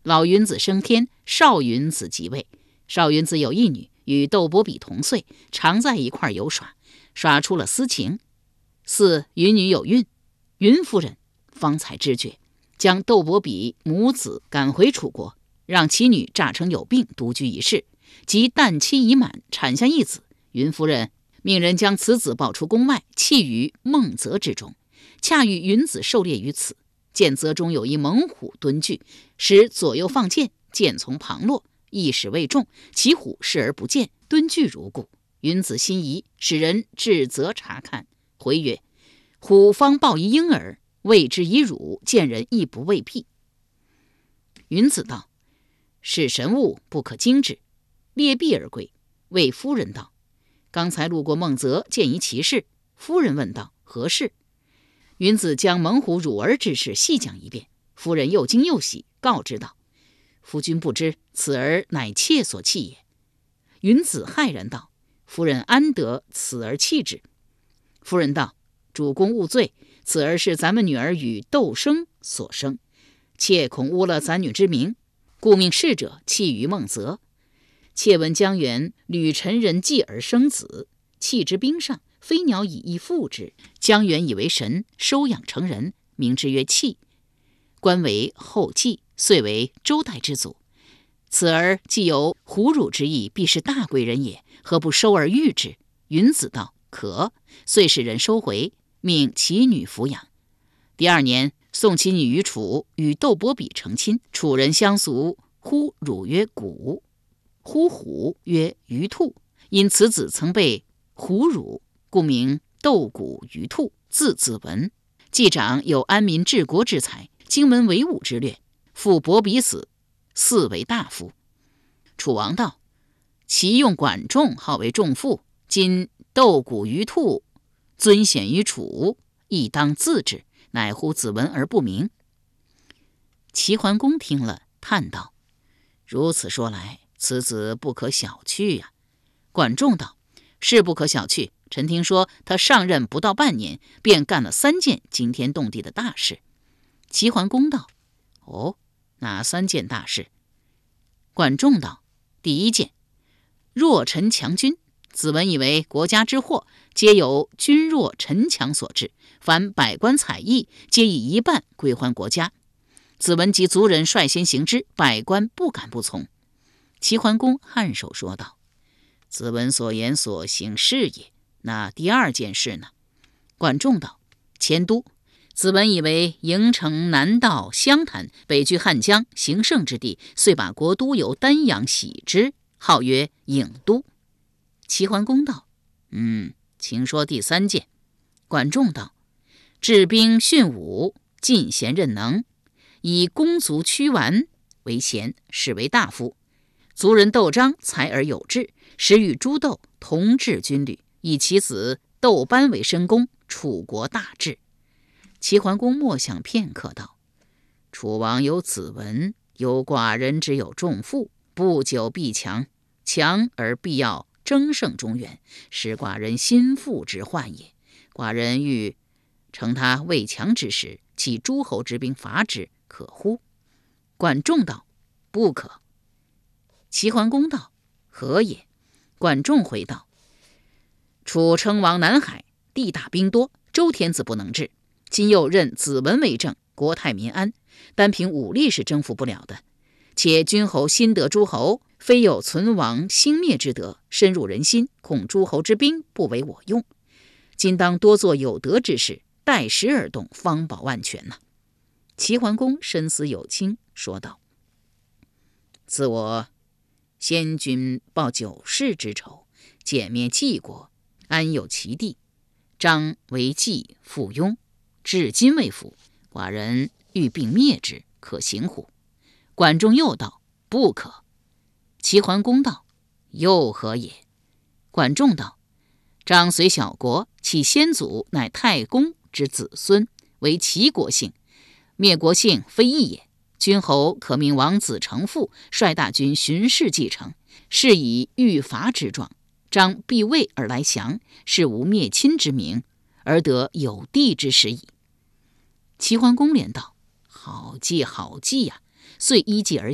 老云子升天，少云子即位。少云子有一女，与窦伯比同岁，常在一块游耍，耍出了私情。似云女有孕，云夫人方才知觉，将窦伯比母子赶回楚国，让其女诈称有病，独居一室。及旦期已满，产下一子，云夫人命人将此子抱出宫外，弃于孟泽之中。恰遇云子狩猎于此，见泽中有一猛虎蹲踞，使左右放箭，箭从旁落，一矢未中，其虎视而不见，蹲踞如故。云子心疑，使人至泽查看，回曰：虎方抱一婴儿，喂之以乳，见人亦不畏辟。云子道：是神物，不可惊之。猎毙而归，谓夫人道：刚才路过孟泽，见一奇事。夫人问道：何事？云子将猛虎乳儿之事细讲一遍。夫人又惊又喜，告知道：夫君不知，此儿乃妾所弃也。云子骇然道：夫人安得此儿弃之？夫人道：主公勿罪，此儿是咱们女儿与窦生所生，妾恐污了咱女之名，故命侍者弃于孟泽。妾闻江原吕陈人继而生子，弃之冰上，飞鸟以翼复之，江原以为神，收养成人，名之曰弃。官为后继，遂为周代之祖。此儿既有虎乳之意，必是大贵人也，何不收而育之？云子道：可。遂使人收回，命其女抚养。第二年，送其女于楚，与窦伯比成亲。楚人相俗，呼乳曰谷，呼虎曰鱼兔，因此子曾被虎乳，故名窦谷鱼兔，字子文。季长有安民治国之才，经文为武之略，父伯比死，嗣为大夫。楚王道：其用管仲，号为仲父，今窦谷鱼兔尊显于楚，亦当自之，乃呼子文而不明。齐桓公听了，叹道：如此说来，此子不可小觑呀。管仲道：是不可小觑，臣听说他上任不到半年，便干了3件惊天动地的大事。齐桓公道：哦，哪3件大事？管仲道：第1件，弱臣强军。子文以为国家之祸，皆由君弱臣强所致，凡百官采邑，皆以一半归还国家。子文及族人率先行之，百官不敢不从。齐桓公颔首说道：子文所言所行是也，那第2件事呢？管仲道：迁都。子文以为营城南道湘潭，北据汉江，行胜之地，遂把国都由丹阳徙之，号曰郢都。齐桓公道：请说第3件。管仲道：治兵训武，进贤任能，以公族屈完为贤，是为大夫。族人窦章才而有志，时与诸窦同治军旅，以其子窦班为申公，楚国大治。齐桓公默想片刻道：楚王有子文，有寡人之有仲父，不久必强，强而必要争胜中原，使寡人心腹之患也。寡人欲乘他未强之时，起诸侯之兵伐之，可乎？管仲道：不可。齐桓公道：何也？管仲回道：楚称王南海，地大兵多，周天子不能治，今又任子文为政，国泰民安，单凭武力是征服不了的。且君侯新得诸侯，非有存亡兴灭之德，深入人心，恐诸侯之兵不为我用。今当多做有德之事，待时而动，方保万全呐。齐桓公深思有倾，说道：自我先君报9世之仇，歼灭晋国，安有其地？张为季附庸，至今未服，寡人欲并灭之，可行乎？管仲又道：不可。齐桓公道：又何也？管仲道：张虽小国，其先祖乃太公之子孙，为齐国姓，灭国姓非易也。君侯可命王子成父，率大军巡视继承，是以欲伐之状。张必位而来降，是无灭亲之名，而得有地之实矣。齐桓公连道：好计好计呀！遂依计而